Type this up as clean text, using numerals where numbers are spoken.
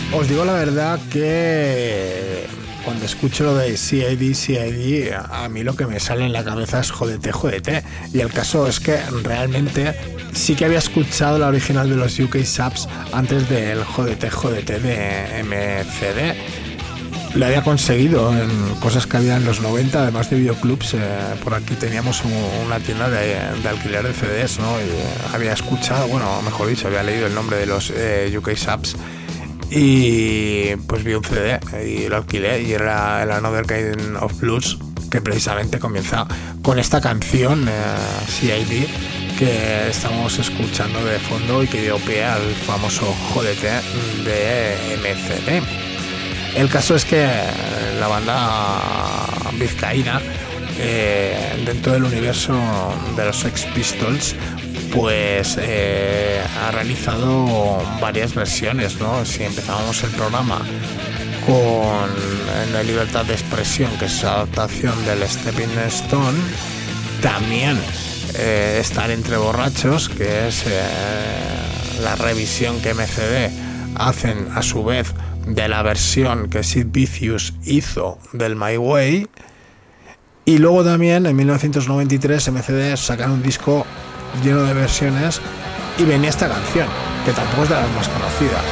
Os digo la verdad que cuando escucho lo de CID, a mí lo que me sale en la cabeza es jódete. Y el caso es que realmente sí que había escuchado la original de los UK Subs antes del jódete de MCD. Lo había conseguido en cosas que había en los 90, además de videoclubs. Por aquí teníamos una tienda de alquiler de CDs, ¿no? Y había escuchado, bueno, mejor dicho, había leído el nombre de los UK Subs. Y pues vi un CD y lo alquilé y era el Another Kind of Blues, que precisamente comienza con esta canción CID que estamos escuchando de fondo y que dio pie al famoso jódete de MCD. El caso es que la banda vizcaína, dentro del universo de los Sex Pistols, pues ha realizado varias versiones, ¿no? Si empezábamos el programa con la libertad de expresión, que es la adaptación del Stepping Stone, también Estar entre borrachos, que es la revisión que MCD hacen a su vez de la versión que Sid Vicious hizo del My Way. Y luego también en 1993 MCD sacan un disco lleno de versiones y venía esta canción, que tampoco es de las más conocidas.